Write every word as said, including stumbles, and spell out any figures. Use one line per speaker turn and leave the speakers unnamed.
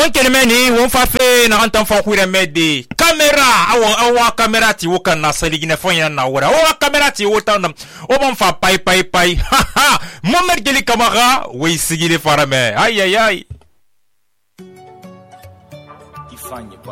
donc le meni won fa fe na antan fa kuire mede camera awa awa camera ti wokan na saligine fo yan na wora o camera ti wotan o bon fa pai pai pai ha ha Mohamed Geli Camara oui sigile farame aïe aïe aïe ifanye